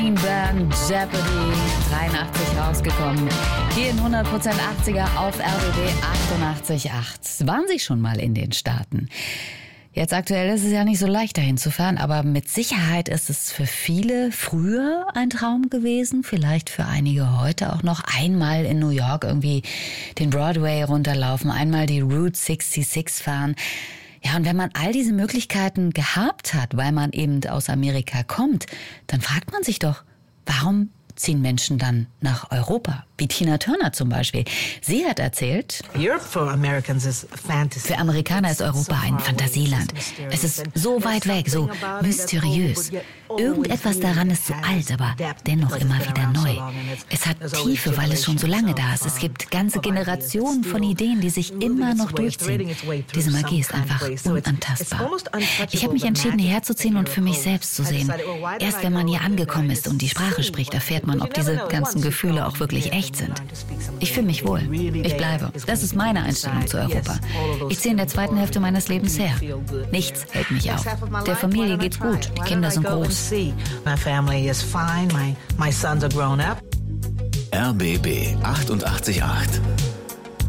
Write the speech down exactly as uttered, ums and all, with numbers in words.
Burn Jeopardy, dreiundachtzig rausgekommen. Hier in hundert Prozent achtziger auf R B B achtundachtzig Komma acht. Waren Sie schon mal in den Staaten? Jetzt aktuell ist es ja nicht so leicht, dahin zu fahren, aber mit Sicherheit ist es für viele früher ein Traum gewesen, vielleicht für einige heute auch noch. Einmal in New York irgendwie den Broadway runterlaufen, einmal die Route sechsundsechzig fahren. Ja, und wenn man all diese Möglichkeiten gehabt hat, weil man eben aus Amerika kommt, dann fragt man sich doch, warum ziehen Menschen dann nach Europa? Wie Tina Turner zum Beispiel. Sie hat erzählt, für Amerikaner ist Europa ein Fantasieland. Es ist so weit weg, so mysteriös. Irgendetwas daran ist so alt, aber dennoch immer wieder neu. Es hat Tiefe, weil es schon so lange da ist. Es gibt ganze Generationen von Ideen, die sich immer noch durchziehen. Diese Magie ist einfach unantastbar. Ich habe mich entschieden, hierher zu ziehen und für mich selbst zu sehen. Erst wenn man hier angekommen ist und die Sprache spricht, erfährt man, ob diese ganzen Gefühle auch wirklich echt sind. Ich fühle mich wohl. Ich bleibe. Das ist meine Einstellung zu Europa. Ich ziehe in der zweiten Hälfte meines Lebens her. Nichts hält mich auf. Der Familie geht's gut. Die Kinder sind groß. R B B achtundachtzig Komma acht.